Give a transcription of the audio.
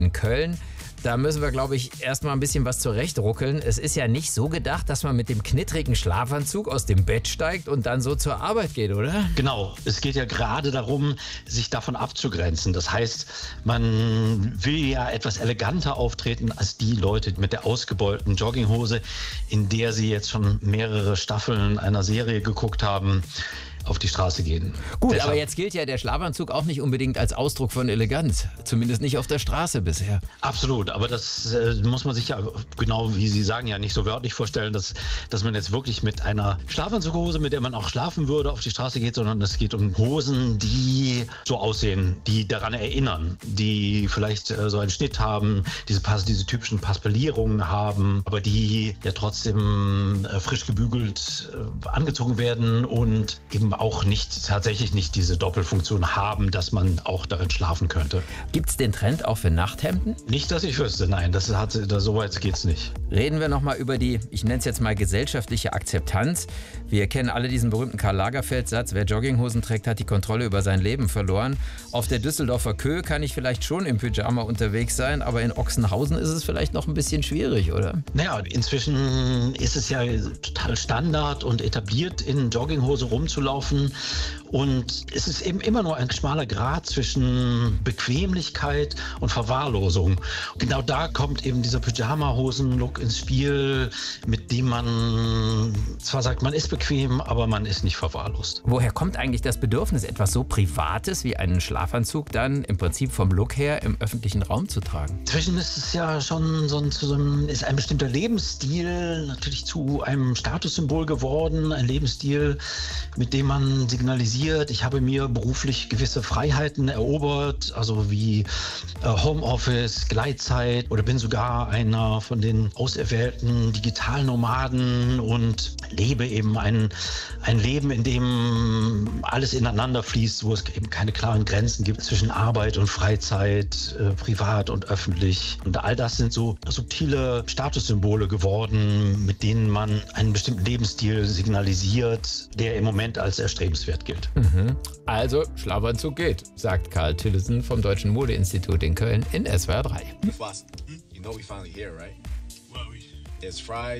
In Köln, da müssen wir, glaube ich, erstmal ein bisschen was zurechtruckeln. Es ist ja nicht so gedacht, dass man mit dem knittrigen Schlafanzug aus dem Bett steigt und dann so zur Arbeit geht, oder? Genau, es geht ja gerade darum, sich davon abzugrenzen. Das heißt, man will ja etwas eleganter auftreten als die Leute mit der ausgebeulten Jogginghose, in der sie jetzt schon mehrere Staffeln einer Serie geguckt haben, auf die Straße gehen. Gut, aber jetzt gilt ja der Schlafanzug auch nicht unbedingt als Ausdruck von Eleganz. Zumindest nicht auf der Straße bisher. Absolut, aber das muss man sich ja, genau wie Sie sagen, ja nicht so wörtlich vorstellen, dass man jetzt wirklich mit einer Schlafanzughose, mit der man auch schlafen würde, auf die Straße geht, sondern es geht um Hosen, die so aussehen, die daran erinnern, die vielleicht so einen Schnitt haben, diese typischen Paspellierungen haben, aber die ja trotzdem frisch gebügelt angezogen werden und eben auch tatsächlich nicht diese Doppelfunktion haben, dass man auch darin schlafen könnte. Gibt es den Trend auch für Nachthemden? Nicht, dass ich wüsste, nein, so weit geht's nicht. Reden wir nochmal über die, ich nenne es jetzt mal gesellschaftliche Akzeptanz. Wir kennen alle diesen berühmten Karl Lagerfeld-Satz, wer Jogginghosen trägt, hat die Kontrolle über sein Leben verloren. Auf der Düsseldorfer Köhe kann ich vielleicht schon im Pyjama unterwegs sein, aber in Ochsenhausen ist es vielleicht noch ein bisschen schwierig, oder? Naja, inzwischen ist es ja total Standard und etabliert, in Jogginghose rumzulaufen. Und es ist eben immer nur ein schmaler Grat zwischen Bequemlichkeit und Verwahrlosung. Genau da kommt eben dieser Pyjama-Hosen-Look ins Spiel, mit dem man zwar sagt, man ist bequem, aber man ist nicht verwahrlost. Woher kommt eigentlich das Bedürfnis, etwas so Privates wie einen Schlafanzug dann im Prinzip vom Look her im öffentlichen Raum zu tragen? Inzwischen ist es ja schon ist ein bestimmter Lebensstil natürlich zu einem Statussymbol geworden, ein Lebensstil, mit dem man signalisiert, ich habe mir beruflich gewisse Freiheiten erobert, also wie Homeoffice, Gleitzeit oder bin sogar einer von den auserwählten Digitalnomaden und lebe eben ein Leben, in dem alles ineinander fließt, wo es eben keine klaren Grenzen gibt zwischen Arbeit und Freizeit, privat und öffentlich. Und all das sind so subtile Statussymbole geworden, mit denen man einen bestimmten Lebensstil signalisiert, der im Moment als erstrebenswert gilt. Also, Schlafanzug geht, sagt Karl Tillesen vom Deutschen Modeinstitut in Köln in SWR 3. Boss, you know we finally here, right? It's Friday.